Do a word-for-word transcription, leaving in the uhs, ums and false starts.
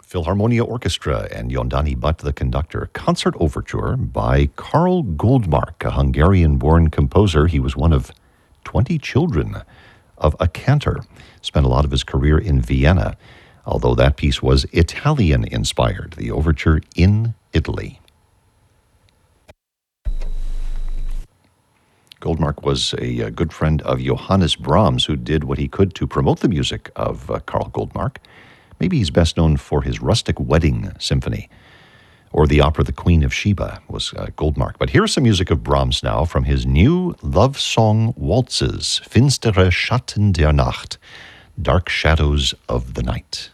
Philharmonia Orchestra and Yondani Butt, the conductor. Concert Overture by Karl Goldmark, a Hungarian-born composer. He was one of twenty children of a cantor. Spent a lot of his career in Vienna, although that piece was Italian-inspired, the overture in Italy. Goldmark was a, a good friend of Johannes Brahms, who did what he could to promote the music of uh, Karl Goldmark. Maybe he's best known for his Rustic Wedding Symphony, or the opera The Queen of Sheba was uh, Goldmark. But here's some music of Brahms now from his new love song waltzes, Finstere Schatten der Nacht, Dark Shadows of the Night.